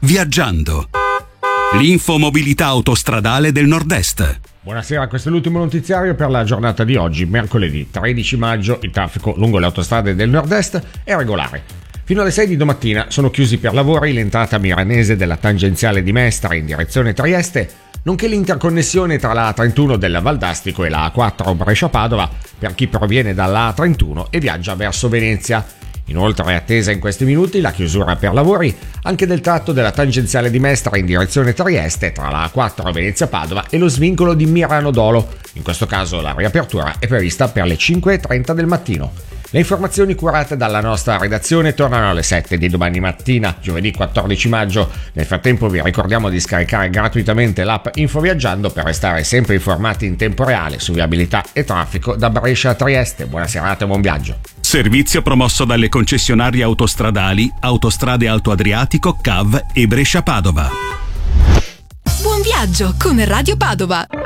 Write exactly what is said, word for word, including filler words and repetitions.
Viaggiando. L'infomobilità autostradale del Nord-Est. Buonasera, questo è l'ultimo notiziario per la giornata di oggi, mercoledì tredici maggio. Il traffico lungo le autostrade del Nord-Est è regolare. Fino alle sei di domattina sono chiusi per lavori l'entrata milanese della tangenziale di Mestre in direzione Trieste, nonché l'interconnessione tra la A trentuno del Valdastico e la A quattro Brescia-Padova per chi proviene dalla A trentuno e viaggia verso Venezia. Inoltre è attesa in questi minuti la chiusura per lavori anche del tratto della tangenziale di Mestre in direzione Trieste tra la A quattro Venezia-Padova e lo svincolo di Mirano Dolo. In questo caso la riapertura è prevista per le cinque e trenta del mattino. Le informazioni curate dalla nostra redazione tornano alle sette di domani mattina, giovedì quattordici maggio. Nel frattempo vi ricordiamo di scaricare gratuitamente l'app Infoviaggiando per restare sempre informati in tempo reale su viabilità e traffico da Brescia a Trieste. Buona serata e buon viaggio. Servizio promosso dalle concessionarie autostradali Autostrade Alto Adriatico, C A V e Brescia Padova. Buon viaggio con Radio Padova.